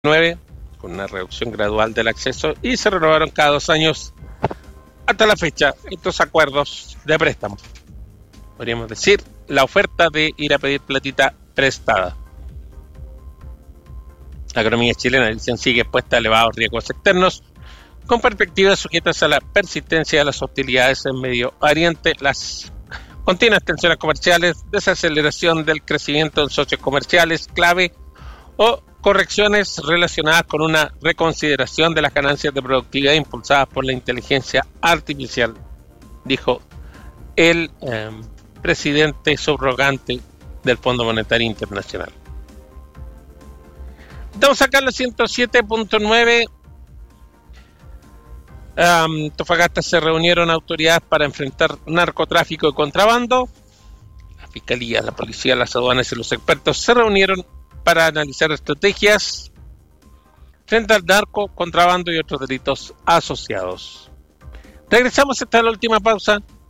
2009, con una reducción gradual del acceso, y se renovaron cada 2 años hasta la fecha estos acuerdos de préstamo. Podríamos decir, la oferta de ir a pedir platita prestada. La economía chilena, dicen, sigue expuesta a elevados riesgos externos, con perspectivas sujetas a la persistencia de las hostilidades en Medio Oriente, las continuas tensiones comerciales, desaceleración del crecimiento en socios comerciales clave o correcciones relacionadas con una reconsideración de las ganancias de productividad impulsadas por la inteligencia artificial, dijo el presidente subrogante del Fondo Monetario Internacional. Estamos acá en la 107.9. Antofagasta se reunieron autoridades para enfrentar narcotráfico y contrabando. La fiscalía, la policía, las aduanas y los expertos se reunieron para analizar estrategias frente al narco, contrabando y otros delitos asociados. Regresamos hasta la última pausa.